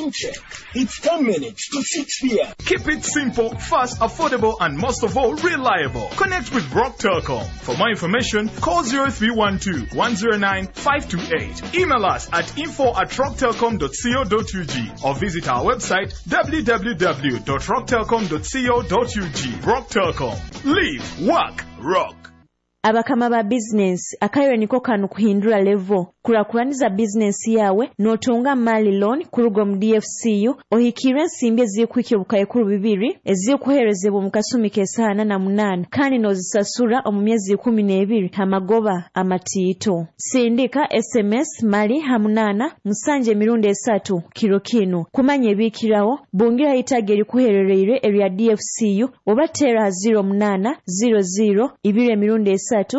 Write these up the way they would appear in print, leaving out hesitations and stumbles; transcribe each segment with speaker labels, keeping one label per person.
Speaker 1: Time check. It's 10 minutes to 6 p.m.
Speaker 2: Keep it simple, fast, affordable, and most of all, reliable. Connect with Rock Telecom. For more information, call 0312-109-528. Email us at info@rocktelecom.co.ug or visit our website www.rocktelecom.co.ug. Rock Telecom. Live, work, rock.
Speaker 3: Abakama ba business akayo niko kanu kuhindura level kurakuraniza business yawe notunga mali loan kurugo mu DFCU ohikire nsimbe zikwike bukaye kuru bibiri ezikuherezebwa mu kasumi kesana na munana kandi nozisasura mu myezi 12 hamagoba amatito sindika SMS mali hamunana musanje mirundi 3 kilo kino kumanye bikirawo bungira itageri kuhererere area DFCU obatera 0800 00 mirundi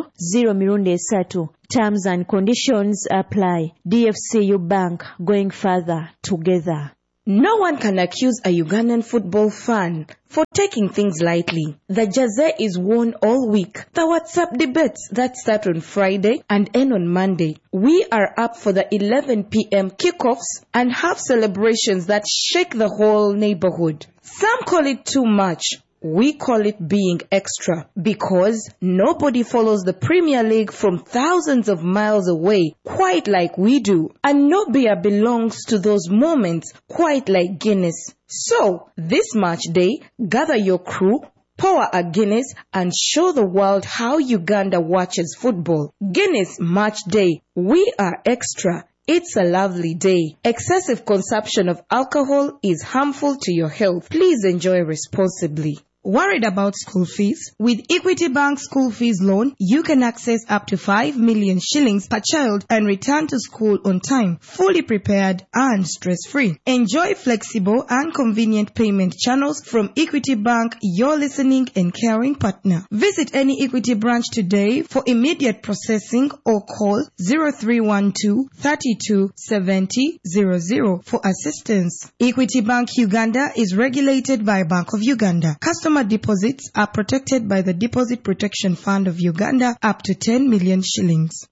Speaker 3: 0 Terms and conditions apply. DFCU Bank, going further together.
Speaker 4: No one can accuse a Ugandan football fan for taking things lightly. The jersey is worn all week. The WhatsApp debates that start on Friday and end on Monday. We are up for the 11 p.m. kickoffs and have celebrations that shake the whole neighborhood. Some call it too much. We call it being extra because nobody follows the Premier League from thousands of miles away quite like we do. And no beer belongs to those moments quite like Guinness. So, this match day, gather your crew, pour a Guinness and show the world how Uganda watches football. Guinness Match Day. We are extra. It's a lovely day. Excessive consumption of alcohol is harmful to your health. Please enjoy responsibly.
Speaker 5: Worried about school fees? With Equity Bank School Fees Loan, you can access up to 5 million shillings per child and return to school on time, fully prepared and stress-free. Enjoy flexible and convenient payment channels from Equity Bank, your listening and caring partner. Visit any Equity branch today for immediate processing or call 0312 32 70 00 for assistance. Equity Bank Uganda is regulated by Bank of Uganda. Customer deposits are protected by the Deposit Protection Fund of Uganda up to 10 million shillings.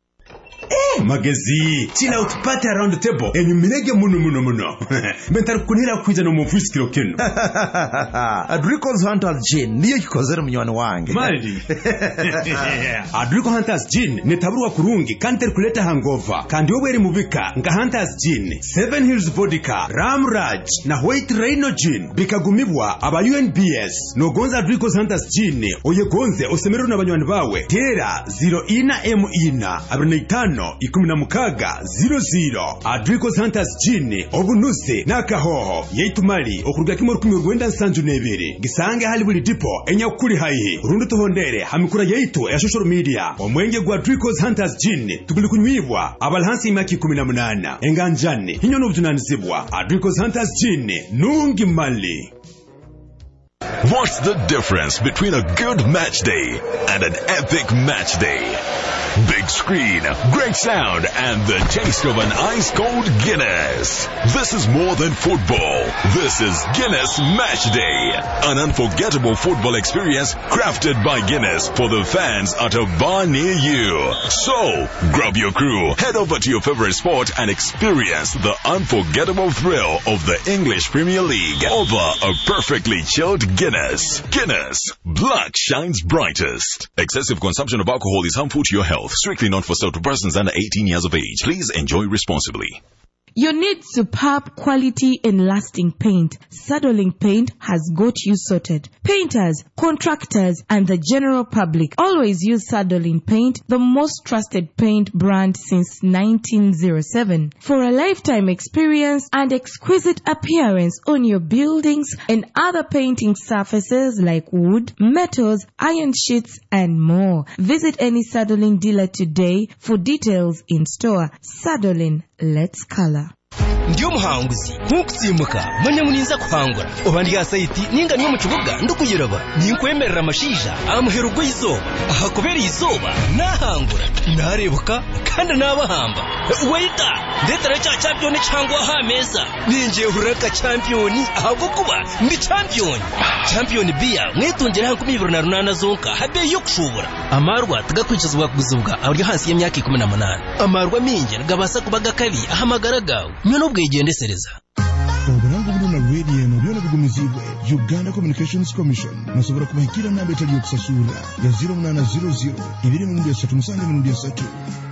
Speaker 6: Magazine chila utupate around the table enyumirege muno mentari kunira kwiza no muvusikiro kino
Speaker 7: Adrico's Hunters Gin niyo kikozera munywani wange
Speaker 6: Maldi Adrico Hunters Gin netaburwa kurungi kandi kuleta hangover kandi wobere mubika nga Hunters Gin 7 Hills Vodka Ramraj na White Rhino Gin bikagumibwa aba UNBS no gonza Adrico's Hunters Gin oyegonze osemero nabanywani bawe tera 0 abirinaitano 1600 Adrico's Hunters Gin obunuze nakahoho yeitumali okuruga kimoro kumwe gwenda nsanju nebere gisange hali buli dipo enyakuri haihe rundu tuhondere hamikura yeitu ya social media omwenge gwa Adrico's Hunters Gin tuguli kunywibwa abalhansi imaki 18 enganjane hinyo n'obutunanizibwa Adrico's Hunters Gin nungi mali.
Speaker 8: What's the difference between a good match day and an epic match day? Big screen, great sound, and the taste of an ice-cold Guinness. This is more than football. This is Guinness Match Day. An unforgettable football experience crafted by Guinness for the fans at a bar near you. So, grab your crew, head over to your favorite sport and experience the unforgettable thrill of the English Premier League over a perfectly chilled Guinness. Guinness. Black shines brightest. Excessive consumption of alcohol is harmful to your health. Strictly not for sale to persons under 18 years of age. Please enjoy responsibly.
Speaker 5: You need superb quality and lasting paint. Saddling Paint has got you sorted. Painters, contractors, and the general public always use Saddling Paint, the most trusted paint brand since 1907. For a lifetime experience and exquisite appearance on your buildings and other painting surfaces like wood, metals, iron sheets, and more. Visit any Saddling dealer today for details in store. Saddling, let's color.
Speaker 9: Ndiyo muhanguzi nkukutsimuka mwenye muninza kuhangura obandiga saiti ninga niyo mukibuga ndukuyiraba ninkwemerera amashisha amuherugo izoba ahakobera izoba nahangura narebuka kandi nabahamba waita ndetera cha champion cyangwa ha meza ninje huraka champion ahubwo kuba ndi champion beer mwitongera 28 zonka habe yo kushobora amarwa tugakwicizwa kuguzubwa abari hasi y'imyaka 18 amarwa minje ngabasa kubaga kabi ahamagara gawe nyo bwegendesereza.
Speaker 10: ebirweri eno byona bigumizibwe Uganda Communications Commission musobora kubahikira namba etali yokusasura ya 0800 237 3